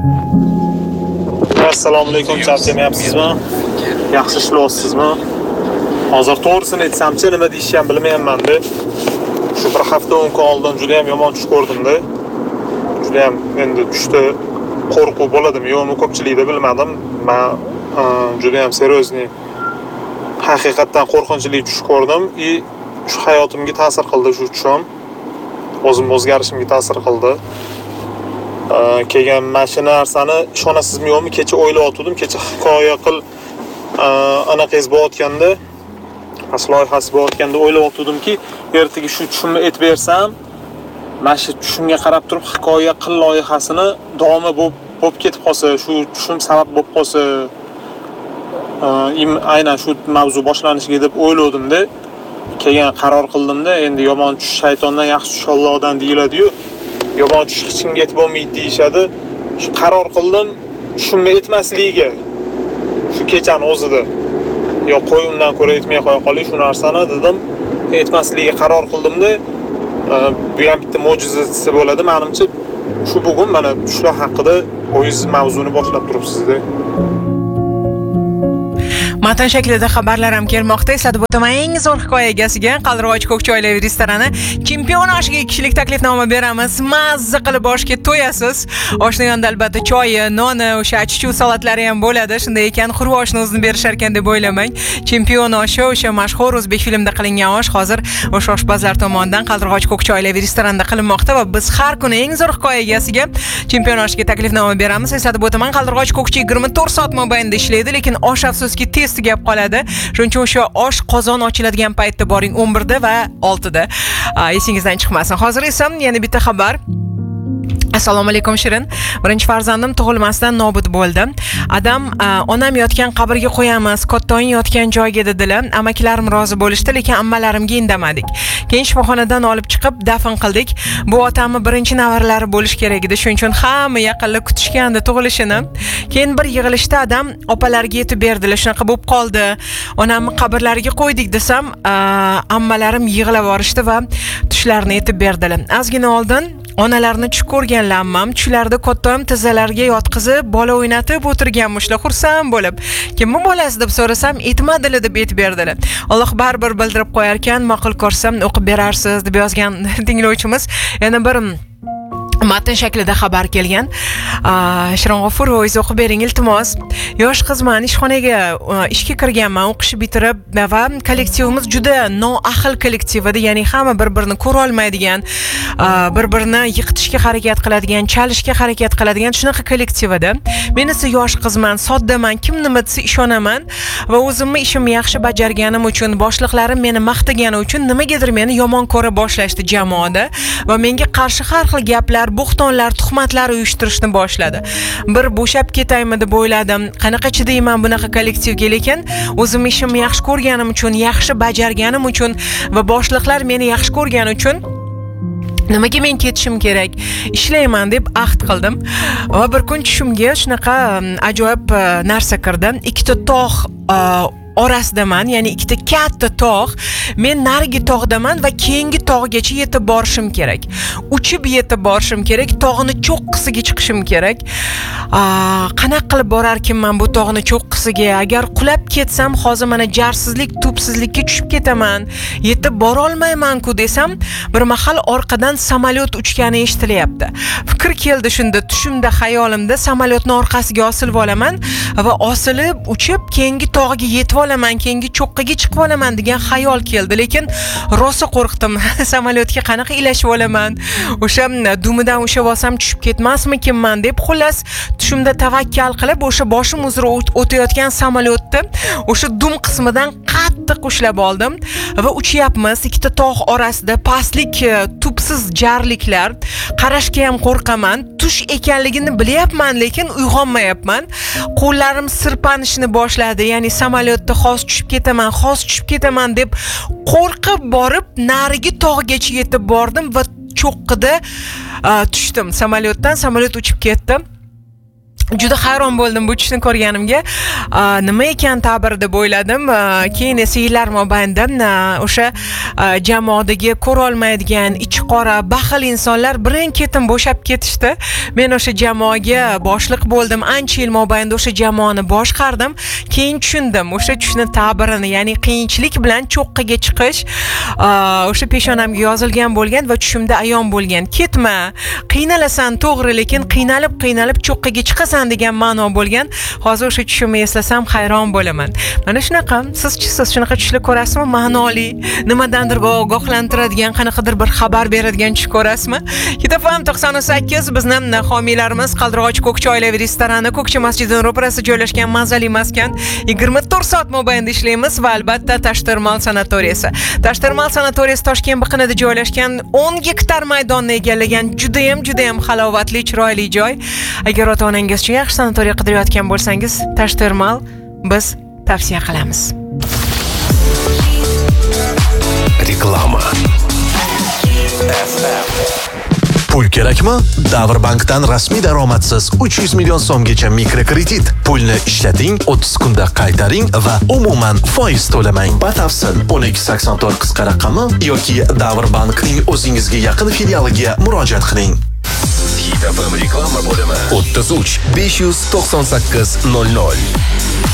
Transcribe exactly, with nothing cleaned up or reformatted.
Assalomu alaykum, charchamayapsizmi? Yaxshi ishlayapsizmi? Hozir to'g'risini aytsam-chi, nima deyishni ham bilmayapman-da. Shu bir hafta o'n kun oldin juda ham yomon tush ko'rdim-da. Juda ham endi tushda qo'rquv bo'ladimi, yo'qmi ko'pchilikda bilmadim. Men juda ham seryozni haqiqatan qo'rqinchli tush ko'rdim. I shu hayotimga ta'sir qildi shu tushim. O'zim o'zgarishimga ta'sir qildi. Kelgan mana shu narsani ishonasizmi yo'qmi, kecha o'ylayotgandim, kecha hikoya qil anaqangiz bo'layotganda, asl loyihasi bo'layotganda o'ylayotgandimki, ertaga shu tushimni aytib bersam, mana shu tushimga qarab turib hikoya qil loyihasini davomi bo'lib ketib qolsa, shu tushim sabab bo'lib qolsa, aynan shu mavzu boshlanishiga deb o'yladim-da. Keyin qaror qildim-da, endi yomon tush shaytondan, yaxshi tush Allohdan deyiladi-yu. Yomon tush hech kimga yetib bo'lmaydi deyishadi. Shu qaror qildim, tushimni aytmasligiga. Shu kechani o'zida. Yo qo'y undan ko'ra aytmay qo'ya qolay shu narsani dedim. Aytmasligiga qaror qildim-da, bu ham bitta mo'jizasi bo'ladi menimcha. Shu bugun mana tushlar haqida o'zingiz mavzuni boshlab turibsiz-da. Matan shaklida xabarlar ham kelmoqda. Eslatib o'taman, eng zo'r hikoya egasiga Qaldirg'och Ko'kchoylar restorani chempion oshiga kishilik taklifnoma beramiz. Mazza qilib oshga to'yasiz. Oshni yonida albatta choyi, noni, o'sha achichuv salatlari ham bo'ladi. Shunday ekan, xurva oshni o'zini berishar ekan deb o'ylamang. Chempion oshi o'sha mashhur o'zbek filmida qilingan osh hozir o'sha oshpazlar tomonidan Qaldirg'och Ko'kchoylar restoranida qilinmoqda va biz har kuni eng zo'r hikoya egasiga chempion oshiga taklifnoma beramiz. Eslatib o'taman, Qaldirg'och Ko'kchi yigirma to'rt soat mobaynida ishlaydi, lekin osh afsuski tez gap qoladi. Shuning uchun o'sha osh qozon ochiladigan paytda boring o'n birda va oltida. Esingizdan chiqmasin. Hozir esa yana bitta xabar. Assalomu alaykum Shirin. Birinchi farzandim tug'ilmasdan nobud bo'ldi. Adam onam yotgan qabrga qo'yamiz, kattaoyin yotgan joyga dedilar. Amakilarim rozi bo'lishdi, lekin ammalarimga indamadik. Keyin shifoxonadan olib chiqib dafn qildik. Bu otamning birinchi navaralari bo'lish kerak edi. Shuning uchun hamma yaqinlar kutishgandi tug'ilishini. Keyin bir yig'ilishda adam opalarga yetib berdilar. Shunaqa bo'lib qoldi. Onamni qabrlariga qo'ydik desam, ammalarim yig'lab borishdi va tushlarini yetib berdilar. Ozgina oldin onalarni tush ko'rganlar ammam tushlarida kattaoyim tizzalariga yotqizib bola o'ynatib o'tirganmishlar, xursand bo'lib. Kimmi bolasi deb so'rasam, aytmadilar deb aytib berdilar. Alloh baribir bildirib qo'yar ekan, ma'qul ko'rsam o'qib berarsiz deb yozgan tinglovchimiz. Yana bir matn shaklida xabar kelgan. Shirin G'ofur, o'zingiz o'qib bering iltimos. Yosh qizman, ishxonaga ishga kirganman, o'qishni bitirib va kollektivimiz juda noahil kollektiv edi, ya'ni hamma bir-birini ko'ra olmaydigan, bir-birini yiqitishga harakat qiladigan, chalishga harakat qiladigan shunaqa kollektiv edi. Men esa yosh qizman, soddaman, kim nima desa ishonaman va o'zimni ishimni yaxshi bajarganim uchun, boshliqlarim meni maqtagani uchun nimagadir meni yomon ko'ra boshlashdi jamoada va menga qarshi har xil gaplar, bo'xtonlar, tuhmatlar uyushtirishni boshladi. Bir bo'shab ketaymi deb o'yladim. Qanaqa chidayman bunaqa kollektivga, lekin o'zim ishimni yaxshi ko'rganim uchun, yaxshi bajarganim uchun va boshliqlar meni yaxshi ko'rgani uchun nimaga men ketishim kerak? Ishlayman deb ahd qildim. Va bir kun tushimga shunaqa ajoyib narsa kirdi. Ikkita tog' orasidaman, ya'ni ikkita katta tog'. Men narigi tog'daman va keyingi tog'gacha yetib borishim kerak. Uchib yetib borishim kerak, tog'ni cho'qqisiga chiqishim kerak. Qanaqa qilib borarkinman bu tog'ni cho'qqisiga? Agar qulab ketsam, hozir mana jarsizlik, tubsizlikka tushib ketaman. Yetib bora olmayman-ku desam, bir mahal orqadan samolyot uchgani eshitilyapti. Fikr keldi shunda, tushimda, xayolimda samolyotni orqasiga osilib olaman va osilib uchib keyingi tog'ga yetib olaman, keyingi cho'qqiga chiqib olaman degan xayol keldi, lekin rosa qo'rqdim. Samolyotga qanaqa ilashib olaman? O'sha dumidan ushlab olsam tushib ketmasmikinman deb, xullas tushimda tavakkal qilib o'sha boshim uzra o'tayotgan samolyotni o'sha dum qismidan qattiq ushlab oldim va uchyapmiz ikkita tog' orasida, pastlik, tubsiz jarliklar. Qarashga ham qo'rqaman. Tush ekanligini bilyapman, lekin uyg'onmayapman. Qo'llarim sirpanishni boshladi, ya'ni samolyotda xos tushib ketaman, xos tushib ketaman deb qo'rqib borib narigi tog'gacha yetib bordim va cho'qqida tushdim samolyotdan. Samolyot uchib ketdi. Juda hayron bo'ldim bu tushni ko'rganimga. Nima ekan ta'bir deb o'yladim. Keyin esa yillar mobaynida o'sha jamoadagi ko'ra olmaydigan, ichi qora, baxil insonlar birin-ketin bo'shab ketishdi. Men o'sha jamoaga boshliq bo'ldim. Ancha yil mobaynida o'sha jamoani boshqardim. Keyin tushundim o'sha tushni ta'birini, ya'ni qiyinchilik bilan cho'qqiga chiqish o'sha peshonamga yozilgan bo'lgan va tushimda ayon bo'lgan. Ketma, qiynalasan to'g'ri, lekin qiynalib, qiynalib cho'qqiga chiqasan degan ma'no bo'lgan. Hozir o'sha tushimni eslasam hayron bo'laman. Mana shunaqa, siz-chi siz shunaqa tushlar ko'rasizmi? Ma'noli, nimadandir ogohlantiradigan, qanaqadir bir xabar beradigan tush ko'rasizmi? Kitofam to'qson sakkiz bizning homiylarimiz Qaldirg'och Ko'kcha oilaviy restorani Ko'kcha masjidining ro'parasida joylashgan mazali maskan. yigirma to'rt soat mobaynida ishlaymiz va albatta Tashtermal sanatoriyasi. Tashtermal sanatoriyasi Toshkent biqinida joylashgan o'n gektar maydonni egallagan juda ham juda ham halovatli, chiroyli joy. Agar ota-onangiz uchun yaxshi sanatoriya qidirayotgan bo'lsangiz, Tashtermal biz tavsiya qilamiz. Reklama. Pul kerakmi? Davrbankdan rasmiy daromadsiz uch yuz million so'mgacha mikrokredit. Pulni ishlating, o'ttiz kunda qaytaring va umuman foiz to'lamang. Batafsil o'n ikki sakson to'rt qisqa raqami yoki Davrbankning o'zingizga yaqin filialiga murojaat qiling. Hit F M reklama bo'limi o'ttiz uch besh yuz to'qson sakkiz nol nol.